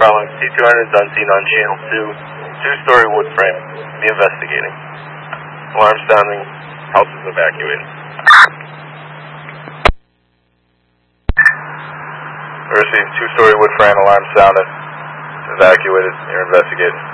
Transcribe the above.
following C200 is unseen on channel 2, two-story wood frame. Be investigating. Alarm sounding, house is evacuated. Received two-story wood frame, alarm sounded, evacuated, you're investigating.